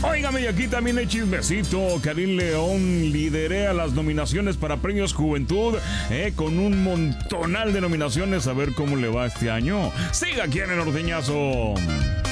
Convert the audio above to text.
Óigame, y aquí también hay chismecito. Karim León lidera las nominaciones para Premios Juventud, con un montonal de nominaciones. A ver cómo le va este año. Siga aquí en El Norteñazo.